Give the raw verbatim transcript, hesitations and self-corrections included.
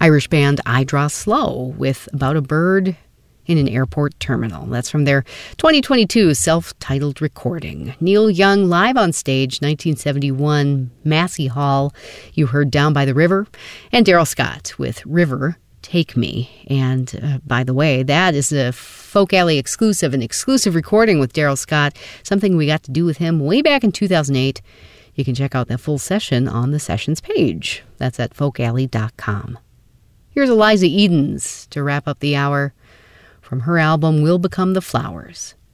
Irish band I Draw Slow with About a Bird in an Airport Terminal. That's from their twenty twenty-two self-titled recording. Neil Young live on stage, nineteen seventy-one, Massey Hall. You heard Down by the River. And Daryl Scott with River, Take Me. And uh, by the way, that is a Folk Alley exclusive, an exclusive recording with Daryl Scott, something we got to do with him way back in two thousand eight. You can check out that full session on the sessions page. That's at folk alley dot com. Here's Eliza Edens to wrap up the hour from her album Will Become the Flowers.